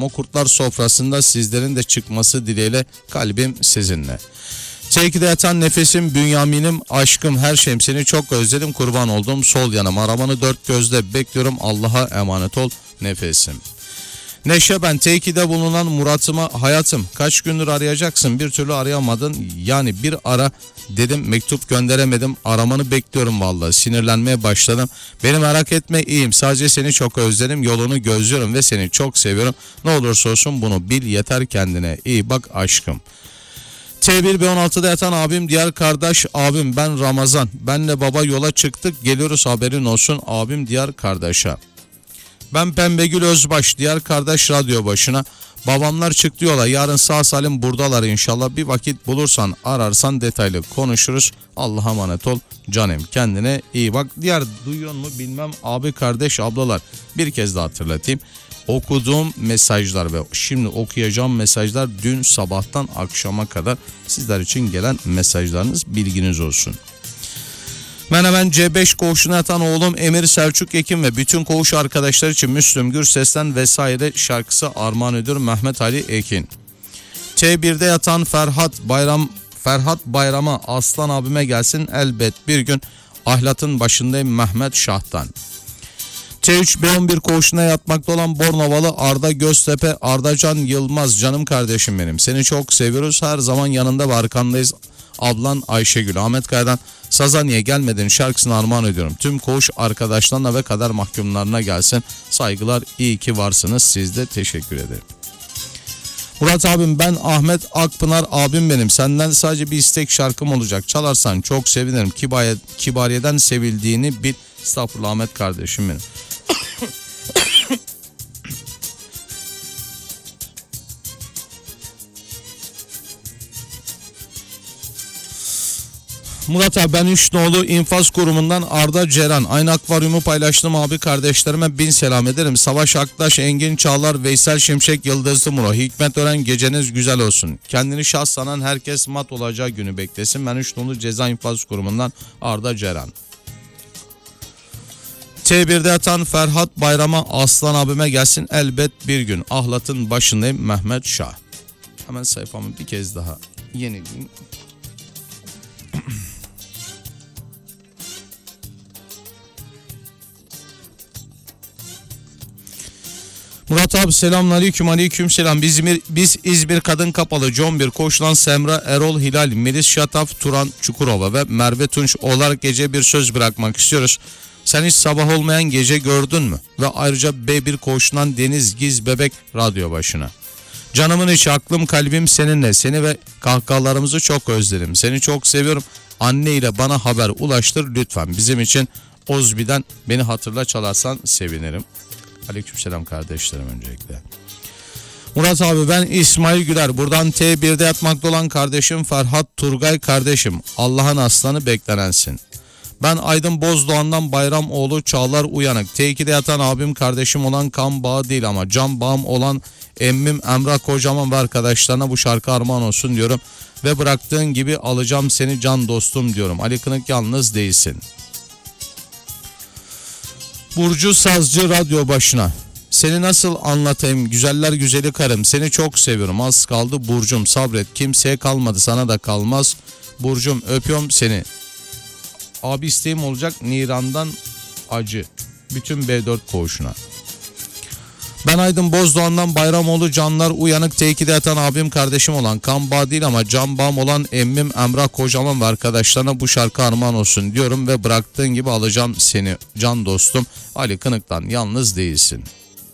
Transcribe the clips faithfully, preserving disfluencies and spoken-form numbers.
O kurtlar sofrasında sizlerin de çıkması dileğiyle kalbim sizinle. T ikide yatan nefesim, Bünyamin'im, aşkım, her şeyim, seni çok özledim, kurban oldum sol yanım. Aramanı dört gözle bekliyorum, Allah'a emanet ol nefesim. Neşe ben, T ikide bulunan Murat'ıma, hayatım kaç gündür arayacaksın, bir türlü arayamadın, yani bir ara dedim, mektup gönderemedim, aramanı bekliyorum vallahi, sinirlenmeye başladım. Beni merak etme, iyiyim, sadece seni çok özledim, yolunu gözlüyorum ve seni çok seviyorum, ne olursa olsun bunu bil yeter, kendine iyi bak aşkım. T bir B on altıda yatan abim, diğer kardeş abim, ben Ramazan, benle baba yola çıktık, geliyoruz haberin olsun abim, diğer kardeşe. Ben Pembegül Özbaş, diğer kardeş radyo başına, babamlar çıktı yola, yarın sağ salim buradalar inşallah, bir vakit bulursan ararsan detaylı konuşuruz, Allah'a emanet ol canım, kendine iyi bak. Diğer duyuyor mu bilmem abi, kardeş, ablalar, bir kez daha hatırlatayım. Okuduğum mesajlar ve şimdi okuyacağım mesajlar dün sabahtan akşama kadar sizler için gelen mesajlarınız, bilginiz olsun. Ben hemen C beş koğuşuna yatan oğlum Emir Selçuk Ekim ve bütün koğuş arkadaşlar için Müslüm Gürses'ten vesaire şarkısı armağan ediyorum, Mehmet Ali Ekin. T birde yatan Ferhat Bayram Ferhat Bayram'a, Aslan abime gelsin elbet bir gün, ahlatın başındayım, Mehmet Şah'tan. T üç B on bir koğuşuna yatmakta olan Bornovalı Arda Göztepe, Ardacan Yılmaz, canım kardeşim benim, seni çok seviyoruz, her zaman yanında ve arkandayız, ablan Ayşegül. Ahmet Kaya'dan Sazaniye gelmedin şarkısını armağan ediyorum. Tüm koğuş arkadaşlarına ve kader mahkumlarına gelsin. Saygılar, iyi ki varsınız. Siz de teşekkür ederim. Murat abim, ben Ahmet Akpınar abim benim. Senden sadece bir istek şarkım olacak. Çalarsan çok sevinirim. Kibariye, Kibariye'den sevildiğini bil. Estağfurullah Ahmet kardeşim benim. Murat abi, ben Üçnoğlu İnfaz Kurumu'ndan Arda Ceren. Aynı akvaryumu paylaştım abi, kardeşlerime bin selam ederim. Savaş Aktaş, Engin Çağlar, Veysel Şimşek, Yıldızlı Muro, Hikmet Ören, geceniz güzel olsun. Kendini şahs sanan herkes mat olacağı günü beklesin. Ben Üçnoğlu Ceza İnfaz Kurumu'ndan Arda Ceren. T birde yatan Ferhat Bayram'a, Aslan abime gelsin elbet bir gün, ahlatın başındayım, Mehmet Şah. Hemen sayfamı bir kez daha yenileyim. Murat abi selamünaleyküm, aleyküm selam. Biz, biz İzmir Kadın Kapalı, John bir Koşulan, Semra, Erol Hilal, Melis Şataf, Turan Çukurova ve Merve Tunç olarak gece bir söz bırakmak istiyoruz. Sen hiç sabah olmayan gece gördün mü? Ve ayrıca B bir Koşulan Deniz Giz Bebek radyo başına. Canımın içi, aklım kalbim seninle, seni ve kahkahalarımızı çok özledim. Seni çok seviyorum. Anne ile bana haber ulaştır lütfen. Bizim için Ozbi'den beni hatırla çalarsan sevinirim. Aleykümselam kardeşlerim öncelikle. Murat abi, ben İsmail Güler. Buradan T birde yatmakta olan kardeşim Ferhat Turgay kardeşim. Allah'ın aslanı beklenensin. Ben Aydın Bozdoğan'dan Bayramoğlu Çağlar Uyanık. T ikide yatan abim kardeşim olan kan bağı değil ama can bağım olan emmim Emrah Kocaman ve arkadaşlarına bu şarkı armağan olsun diyorum. Ve bıraktığın gibi alacağım seni can dostum diyorum. Ali Kınık yalnız değilsin. Burcu Sazcı radyo başına. Seni nasıl anlatayım güzeller güzeli karım, seni çok seviyorum, az kaldı Burcum, sabret, kimseye kalmadı, sana da kalmaz Burcum, öpüyorum seni. Abi isteğim olacak Niran'dan acı, bütün B dört koğuşuna. Ben Aydın Bozdoğan'dan Bayramoğlu Canlar Uyanık. T ikide yatan abim kardeşim olan kan bağı değil ama can bağım olan emmim Emrah Kocaman ve arkadaşlarına bu şarkı armağan olsun diyorum. Ve bıraktığın gibi alacağım seni can dostum, Ali Kınık'tan yalnız değilsin.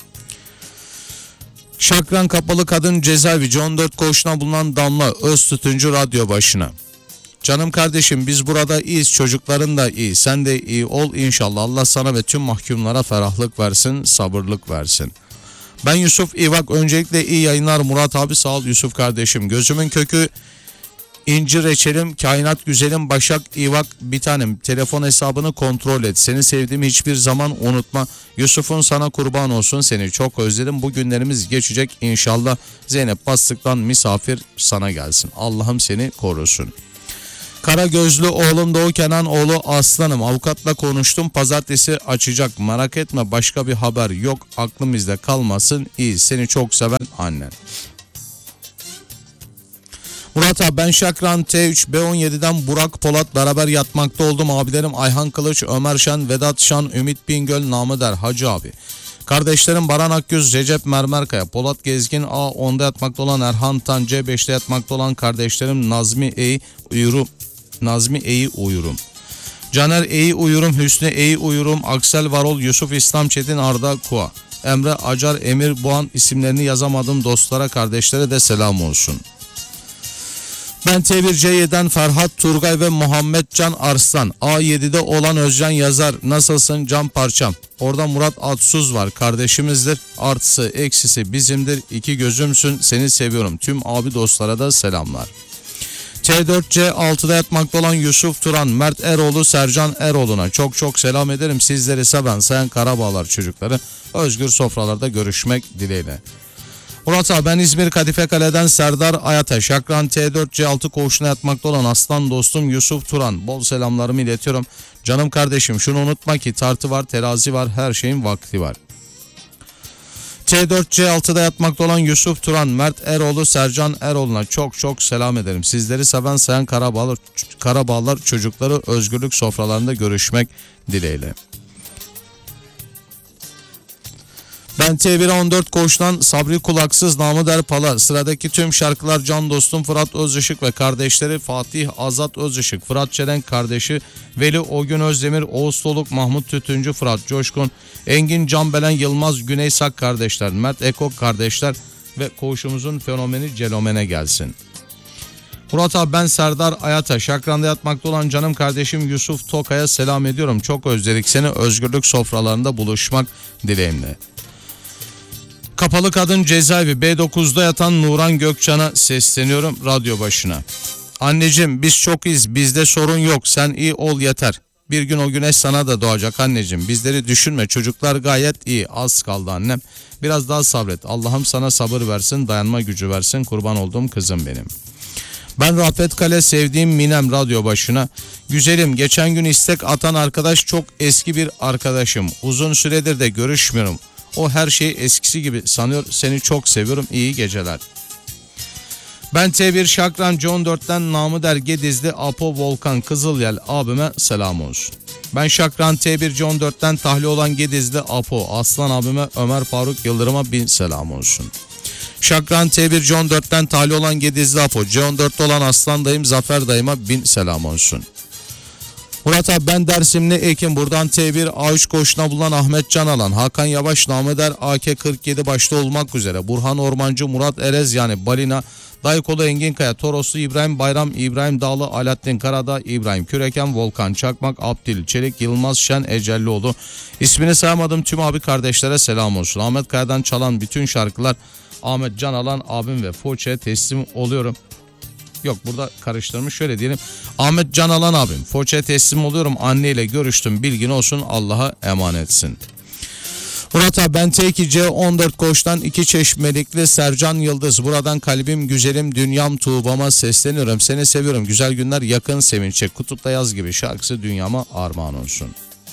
Şakran Kapalı Kadın Cezaevi on dört koğuşuna bulunan Damla Öztütüncü radyo başına. Canım kardeşim, biz burada iyiyiz, çocukların da iyi, sen de iyi ol inşallah. Allah sana ve tüm mahkumlara ferahlık versin, sabırlık versin. Ben Yusuf İvak, öncelikle iyi yayınlar Murat abi, sağ ol Yusuf kardeşim. Gözümün kökü İnci Reçelim, kainat güzelim Başak İvak bir tanem, telefon hesabını kontrol et, seni sevdiğimi hiçbir zaman unutma. Yusuf'un sana kurban olsun, seni çok özledim, bu günlerimiz geçecek inşallah. Zeynep Bastık'tan misafir sana gelsin, Allah'ım seni korusun. Kara gözlü oğlum Doğu Kenan oğlu Aslanım, avukatla konuştum, pazartesi açacak, merak etme, başka bir haber yok, aklımızda kalmasın, iyi, seni çok seven annen. Murat abi ben Şakran T üç B on yedi'den Burak Polat beraber yatmakta oldum. Abilerim Ayhan Kılıç, Ömer Şen, Vedat Şan, Ümit Bingöl, Namı Der, Hacı abi. Kardeşlerim Baran Akgüz, Recep Mermerkaya, Polat Gezgin, A onda yatmakta olan Erhan Tan, C beşte yatmakta olan kardeşlerim Nazmi Eyi Uyurum, Nazmi Eyi Uyurum. Caner Eyi Uyurum, Hüsnü Eyi Uyurum, Aksel Varol, Yusuf İslam Çetin, Arda Kua, Emre Acar, Emir Boğan isimlerini yazamadım dostlara, kardeşlere de selam olsun. Ben T bir C yedi'den Ferhat Turgay ve Muhammed Can Arslan. A yedi'de olan Özcan yazar. Nasılsın can parçam? Orada Murat Atsuz var. Kardeşimizdir. Artısı eksisi bizimdir. İki gözümsün. Seni seviyorum. Tüm abi dostlara da selamlar. T dört C altı'da yatmakta olan Yusuf Turan, Mert Eroğlu, Sercan Eroğlu'na çok çok selam ederim. Sizleri seven sayan Karabağlar çocukları özgür sofralarda görüşmek dileğiyle. Murat abi ben İzmir Kadife Kale'den Serdar Ayataş, Şakran T dört C altı koğuşuna yatmakta olan aslan dostum Yusuf Turan. Bol selamlarımı iletiyorum. Canım kardeşim şunu unutma ki tartı var, terazi var, her şeyin vakti var. T dört C altı'da yatmakta olan Yusuf Turan, Mert Eroğlu, Sercan Eroğlu'na çok çok selam ederim. Sizleri seven sayan Karabağlar, Karabağlar çocukları özgürlük sofralarında görüşmek dileğiyle. Ben T bir'e on dört koğuştan Sabri Kulaksız, Namı Der Pala. Sıradaki tüm şarkılar can dostum Fırat Özışık ve kardeşleri Fatih Azat Özışık, Fırat Çelenk kardeşi Veli Ogün Özdemir, Oğuz Soluk, Mahmut Tütüncü, Fırat Coşkun, Engin Canbelen, Yılmaz Güneysak kardeşler, Mert Ekok kardeşler ve koğuşumuzun fenomeni Celomene gelsin. Murat abi ben Serdar Ayataş, Şakran'da yatmakta olan canım kardeşim Yusuf Tokay'a selam ediyorum. Çok özledik seni, özgürlük sofralarında buluşmak dileğimle. Kapalı Kadın Cezaevi B dokuz'da yatan Nuran Gökçan'a sesleniyorum radyo başına. Anneciğim biz çok iyiyiz, bizde sorun yok, sen iyi ol yeter. Bir gün o güneş sana da doğacak anneciğim, bizleri düşünme, çocuklar gayet iyi, az kaldı annem. Biraz daha sabret, Allah'ım sana sabır versin, dayanma gücü versin, kurban olduğum kızım benim. Ben Rafet Kale sevdiğim Minem radyo başına. Güzelim geçen gün istek atan arkadaş çok eski bir arkadaşım, uzun süredir de görüşmüyorum. O her şeyi eskisi gibi sanıyor. Seni çok seviyorum. İyi geceler. Ben T bir Şakran John dört'ten Namı Der Gedizli Apo Volkan Kızılyel abime selam olsun. Ben Şakran T bir John dört'ten tahliye olan Gedizli Apo Aslan abime Ömer Faruk Yıldırım'a bin selam olsun. Şakran T bir John dört'ten tahliye olan Gedizli Apo John dört'te olan Aslan dayım Zafer dayıma bin selam olsun. Murat abi ben Dersimli Ekim buradan T bir A üç koğuşuna bulunan Ahmet Can Alan, Hakan Yavaş, Namı Der A K kırk yedi başta olmak üzere Burhan Ormancı, Murat Erez yani Balina, Daykolu Engin Kaya, Toroslu İbrahim Bayram, İbrahim Dağlı, Alaaddin Karadağ, İbrahim Küreken, Volkan Çakmak, Abdil Çelik, Yılmaz Şen, Ecellioğlu. İsmini sayamadım tüm abi kardeşlere selam olsun. Ahmet Kaya'dan çalan bütün şarkılar Ahmet Can Alan abim ve Foçe'ye teslim oluyorum. Yok burada karıştırmış, şöyle diyelim. Ahmet Can Alan abim Foça'ya teslim oluyorum, anneyle görüştüm, bilgin olsun, Allah'a emanetsin. Murat abi ben T iki C on dört koğuştan iki Çeşmelikli Sercan Yıldız. Buradan kalbim güzelim dünyam Tuğba'ma sesleniyorum. Seni seviyorum, güzel günler yakın sevinçe, kutupta yaz gibi şarkısı dünyama armağan olsun.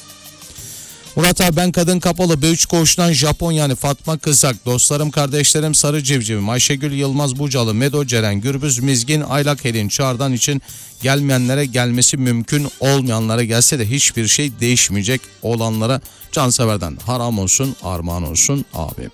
Murat abi ben Kadın Kapalı B üç koğuştan Japon yani Fatma Kızak, dostlarım kardeşlerim Sarı Civcivim, Ayşegül Yılmaz Bucalı, Medo Ceren, Gürbüz Mizgin, Aylak Helin, Çağrı'dan için gelmeyenlere gelmesi mümkün olmayanlara gelse de hiçbir şey değişmeyecek olanlara canseverden haram olsun, armağan olsun abi.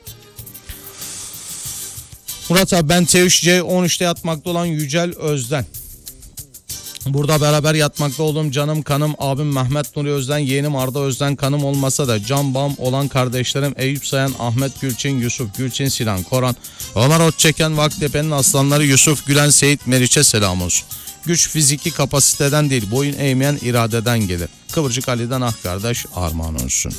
Murat abi ben T üç C on üç'te yatmakta olan Yücel Özden. Burada beraber yatmakta olduğum canım kanım abim Mehmet Nuri Özden, yeğenim Arda Özden kanım olmasa da can bağım olan kardeşlerim Eyüp Sayan, Ahmet Gülçin, Yusuf Gülçin, Sinan Koran, Ömer Otçeken, Vaktepe'nin aslanları Yusuf Gülen, Seyit Meriç'e selam olsun. Güç fiziki kapasiteden değil, boyun eğmeyen iradeden gelir. Kıvırcık Ali'den ah kardeş armağan olsun.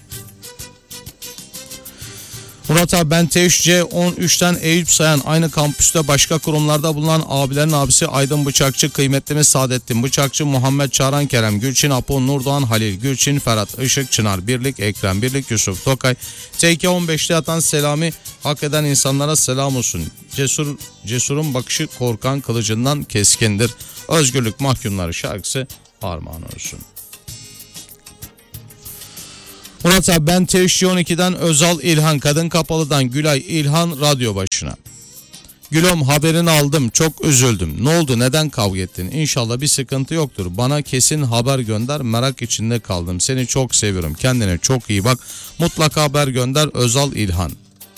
Murat abi ben T üç C on üç'ten Eyüp Sayan, aynı kampüste başka kurumlarda bulunan abilerin abisi Aydın Bıçakçı, kıymetlimiz Saadettin Bıçakçı, Muhammed Çağran Kerem, Gülçin Apo, Nurdoğan Halil, Gülçin Ferhat, Işık Çınar, Birlik Ekrem, Birlik Yusuf Tokay, T iki on beş'te yatan Selami, hak eden insanlara selam olsun. Cesur, cesurun bakışı korkan kılıcından keskindir. Özgürlük mahkumları şarkısı armağan olsun. Murat abi ben T Ş on ikiden Özal İlhan, Kadın Kapalı'dan Gülay İlhan radyo başına. Gülüm haberini aldım, çok üzüldüm. Ne oldu, neden kavga ettin? İnşallah bir sıkıntı yoktur. Bana kesin haber gönder, merak içinde kaldım. Seni çok seviyorum, kendine çok iyi bak. Mutlaka haber gönder Özal İlhan.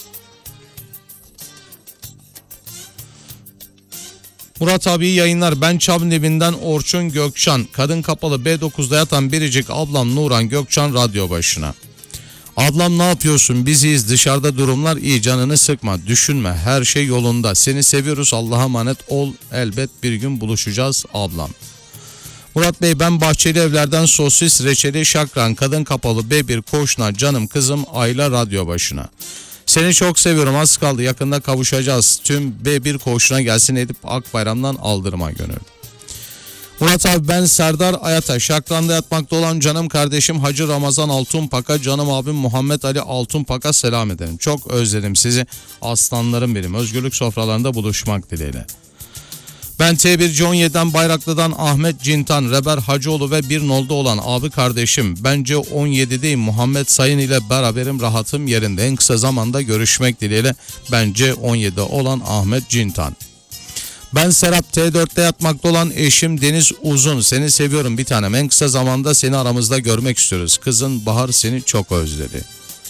Murat abi iyi yayınlar. Ben Çamlıbin'den Orçun Gökçen. Kadın Kapalı B dokuzda yatan biricik ablam Nuran Gökçen radyo başına. Ablam ne yapıyorsun? Biziyiz. Dışarıda durumlar iyi. Canını sıkma. Düşünme. Her şey yolunda. Seni seviyoruz. Allah'a emanet ol. Elbet bir gün buluşacağız ablam. Murat Bey ben Bahçeli Evler'den sosis reçeli şakran. Kadın Kapalı B bir Koşna. Canım kızım Ayla radyo başına. Seni çok seviyorum. Az kaldı. Yakında kavuşacağız. Tüm B bir Koşna gelsin edip Akbayram'dan aldırma gönül. Murat abi ben Serdar Ayataş. Şakran'da yatmakta olan canım kardeşim Hacı Ramazan Altunpaka, canım abim Muhammed Ali Altunpaka selam ederim. Çok özledim sizi aslanlarım benim. Özgürlük sofralarında buluşmak dileğiyle. Ben T bir C on yediden Bayraklı'dan Ahmet Cintan, Reber Hacıoğlu ve bir nolda olan abi kardeşim. Bence on yedideyim. Muhammed Sayın ile beraberim, rahatım yerinde. En kısa zamanda görüşmek dileğiyle. Bence on yedide olan Ahmet Cintan. Ben Serap T dörtte yatmakta olan eşim Deniz Uzun. Seni seviyorum bir tanem. En kısa zamanda seni aramızda görmek istiyoruz. Kızın Bahar seni çok özledi.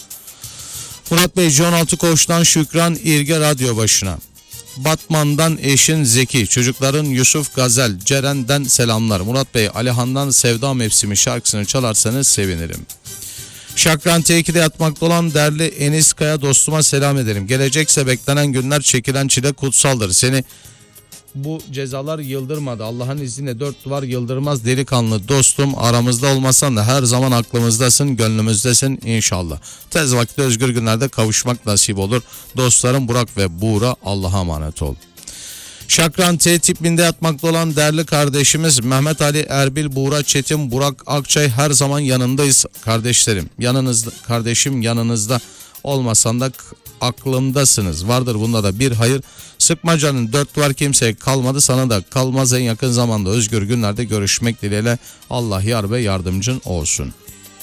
Murat Bey C on altı Koç'tan Şükran İrge radyo başına. Batman'dan eşin Zeki, çocukların Yusuf Gazel, Ceren'den selamlar. Murat Bey Alihan'dan Sevda Mevsimi şarkısını çalarsanız sevinirim. Şakran T ikide yatmakta olan değerli Enis Kaya dostuma selam ederim. Gelecekse beklenen günler, çekilen çile kutsaldır. Seni bu cezalar yıldırmadı. Allah'ın izniyle dört duvar yıldırmaz delikanlı dostum. Aramızda olmasan da her zaman aklımızdasın, gönlümüzdesin inşallah. Tez vakitte özgür günlerde kavuşmak nasip olur. Dostlarım Burak ve Buğra Allah'a emanet ol. Şakran T tipinde yatmakta olan değerli kardeşimiz Mehmet Ali Erbil, Buğra Çetin, Burak Akçay her zaman yanındayız kardeşlerim. Yanınızda kardeşim, yanınızda olmasan da aklımdasınız. Vardır bunda da bir hayır. Sıkmacanın dört duvar kimseye kalmadı, sana da kalmaz. En yakın zamanda özgür günlerde görüşmek dileğiyle. Allah yar ve yardımcın olsun.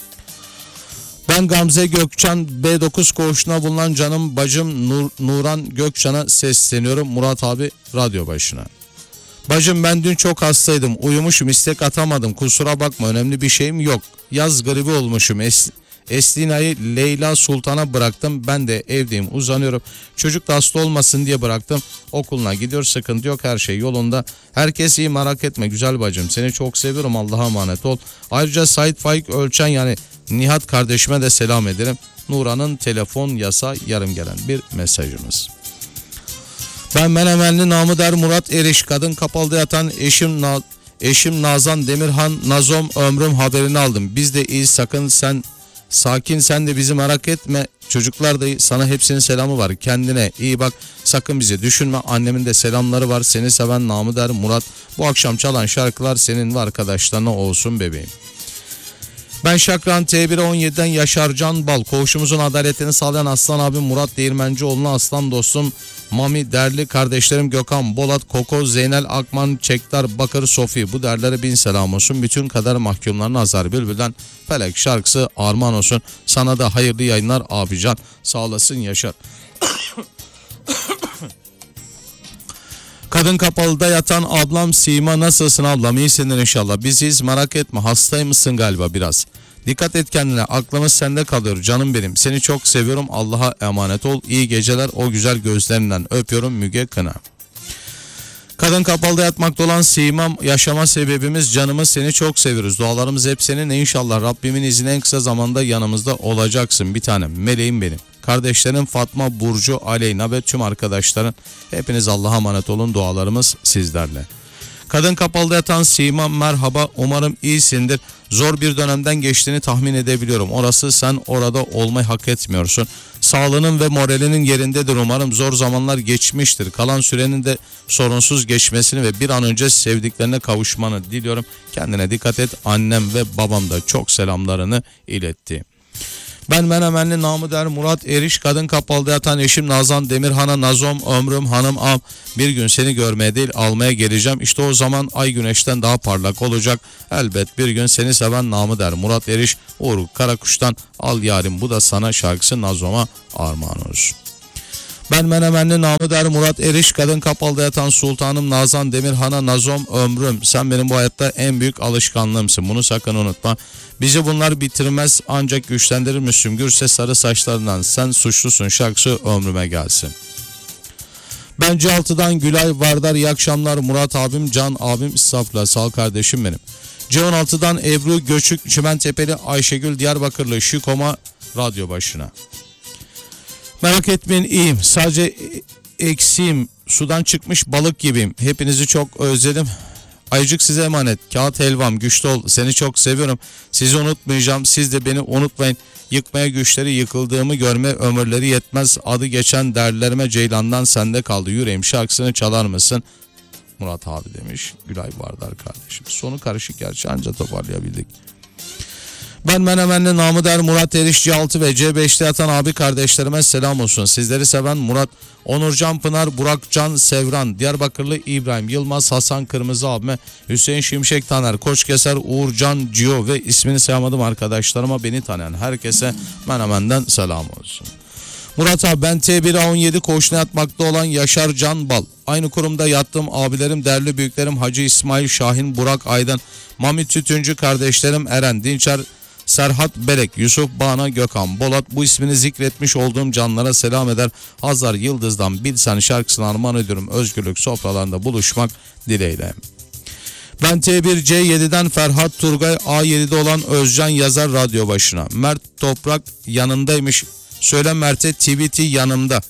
Ben Gamze Gökçen B dokuz koğuşuna bulunan canım bacım Nur, Nuran Gökçen'e sesleniyorum. Murat abi radyo başına. Bacım ben dün çok hastaydım. Uyumuşum, istek atamadım. Kusura bakma, önemli bir şeyim yok. Yaz gribi olmuşum. Es Eslina'yı Leyla Sultan'a bıraktım. Ben de evdeyim, uzanıyorum. Çocuk da hasta olmasın diye bıraktım. Okuluna gidiyor, sıkıntı yok, her şey yolunda. Herkes iyi, merak etme güzel bacım. Seni çok seviyorum, Allah'a emanet ol. Ayrıca Sait Faik Ölçen yani Nihat kardeşime de selam ederim. Nuran'ın telefon yasa yarım gelen bir mesajımız. Ben Menemenli namı der Murat Eriş. Kadın Kapalı'da yatan eşim Na eşim Nazan Demirhan Nazom ömrüm haberini aldım. Biz de iyi, sakın sen sakin, sen de bizi merak etme. Çocuklar da sana hepsinin selamı var. Kendine iyi bak. Sakın bizi düşünme. Annemin de selamları var. Seni seven namı der Murat. Bu akşam çalan şarkılar senin ve arkadaşlarına olsun bebeğim. Ben Şakran T bire on yediden Yaşar Can Bal. Koğuşumuzun adaletini sağlayan aslan abim Murat Değirmencioğlu'na, aslan dostum Mami, değerli kardeşlerim Gökhan, Bolat, Koko, Zeynel, Akman, Çektar, Bakır, Sofi. Bu derlere bin selam olsun. Bütün kader mahkumlarına Azar Bülbül'den Felek şarkısı armağan olsun. Sana da hayırlı yayınlar abican. Sağ olasın Yaşar. Kadın Kapalı'da yatan ablam Sima, nasılsın ablam? İyisindir inşallah. Biziz, merak etme. Hastaymışsın galiba biraz. Dikkat et kendine, aklımız sende kalıyor canım benim. Seni çok seviyorum, Allah'a emanet ol. İyi geceler, o güzel gözlerinden öpüyorum Müge Kına. Kadın Kapalı'da yatmakta olan Simam, yaşama sebebimiz canımız, seni çok seviyoruz. Dualarımız hep senin, inşallah Rabbimin izniyle en kısa zamanda yanımızda olacaksın bir tanem. Meleğim benim. Kardeşlerim Fatma, Burcu, Aleyna ve tüm arkadaşların hepiniz Allah'a emanet olun, dualarımız sizlerle. Kadın Kapalı'da yatan Sima merhaba, umarım iyisindir. Zor bir dönemden geçtiğini tahmin edebiliyorum. Orası sen orada olmayı hak etmiyorsun. Sağlığının ve moralinin yerindedir umarım. Zor zamanlar geçmiştir. Kalan sürenin de sorunsuz geçmesini ve bir an önce sevdiklerine kavuşmanı diliyorum. Kendine dikkat et. Annem ve babam da çok selamlarını iletti. Ben Menemenli namı der Murat Eriş, kadın kapalıda yatan eşim Nazan Demirhan'a nazom ömrüm hanım am, bir gün seni görmeye değil almaya geleceğim. İşte o zaman ay güneşten daha parlak olacak. Elbet bir gün seni seven namı der Murat Eriş, Uğur Karakuş'tan al yarim bu da sana şarkısı Nazom'a armağan olsun. Ben Menemenli namı der Murat Eriş, kadın kapalıda yatan sultanım Nazan Demirhan'a nazom ömrüm. Sen benim bu hayatta en büyük alışkanlığımsın. Bunu sakın unutma. Bizi bunlar bitirmez ancak güçlendirir müsün? Gürse sarı saçlarından sen suçlusun şarkısı ömrüme gelsin. Ben C altıdan Gülay Vardar, iyi akşamlar Murat abim, Can abim, estağfurullah sağ ol kardeşim benim. C on altıdan Ebru Göçük Çimentepe'li Ayşegül Diyarbakırlı Şikoma radyo başına. Merak etmeyin iyiyim. Sadece eksiğim. Sudan çıkmış balık gibiyim. Hepinizi çok özledim. Ayıcık size emanet. Kağıt helvam güçlü ol. Seni çok seviyorum. Sizi unutmayacağım. Siz de beni unutmayın. Yıkmaya güçleri yıkıldığımı görme ömürleri yetmez. Adı geçen derlerime Ceylan'dan sende kaldı. Yüreğim şarkısını çalar mısın? Murat abi demiş. Gülay Vardar kardeşim. Sonu karışık gerçi anca toparlayabildik. Ben Menemenli namı der Murat Eriş, C altı ve C beşte yatan abi kardeşlerime selam olsun. Sizleri seven Murat, Onurcan Pınar, Burak Can Sevran, Diyarbakırlı İbrahim Yılmaz, Hasan Kırmızı abime, Hüseyin Şimşek Taner, Koçkeser, Uğurcan Cio ve ismini sayamadım arkadaşlarıma, beni tanıyan herkese Menemen'den selam olsun. Murat abi ben T bir A on yedi koğuşuna yatmakta olan Yaşar Can Bal. Aynı kurumda yattığım abilerim, değerli büyüklerim Hacı İsmail, Şahin, Burak Aydın, Mami Tütüncü kardeşlerim Eren, Dinçer, Serhat Belek, Yusuf Bana, Gökhan Bolat, bu ismini zikretmiş olduğum canlara selam eder. Hazar Yıldız'dan Bilsen şarkısını armağan ediyorum. Özgürlük sofralarında buluşmak dileğiyle. Ben T bir C yediden Ferhat Turgay, A yedide olan Özcan yazar radyo başına. Mert Toprak yanındaymış. Söyle Mert'e T V T yanımda.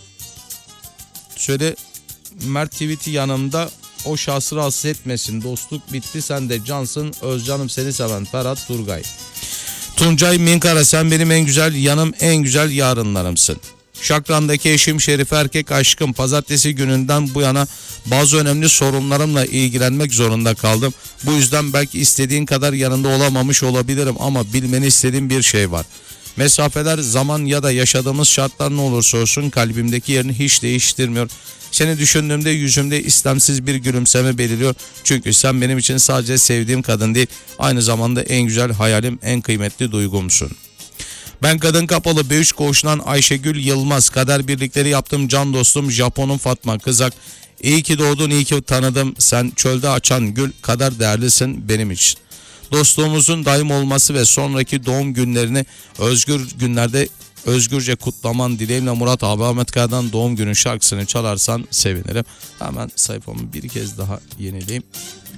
Söyle Mert T V T yanımda. O şahsı rahatsız etmesin. Dostluk bitti sen de cansın. Özcanım seni seven Ferhat Turgay. Tuncay Minkara sen benim en güzel yanım, en güzel yarınlarımsın. Şakran'daki eşim Şerif erkek aşkım, pazartesi gününden bu yana bazı önemli sorunlarımla ilgilenmek zorunda kaldım. Bu yüzden belki istediğin kadar yanında olamamış olabilirim ama bilmeni istediğim bir şey var. Mesafeler, zaman ya da yaşadığımız şartlar ne olursa olsun kalbimdeki yerini hiç değiştirmiyor. Seni düşündüğümde yüzümde istemsiz bir gülümseme beliriyor. Çünkü sen benim için sadece sevdiğim kadın değil, aynı zamanda en güzel hayalim, en kıymetli duygumsun. Ben kadın kapalı B üç koğuşundan Ayşegül Yılmaz, kader birlikleri yaptım can dostum Japon'un Fatma Kızak. İyi ki doğdun, iyi ki tanıdım. Sen çölde açan gül kadar değerlisin benim için. Dostluğumuzun daim olması ve sonraki doğum günlerini özgür günlerde özgürce kutlaman dileğimle Murat abi, Ahmet Kaya'dan doğum günü şarkısını çalarsan sevinirim. Hemen sayfamı bir kez daha yenileyim.